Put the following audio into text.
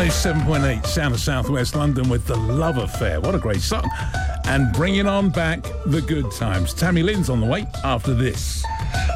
107.8 Sound of Southwest London with The Love Affair. What a great song. And bringing on back the good times. Tammy Lynn's on the way after this.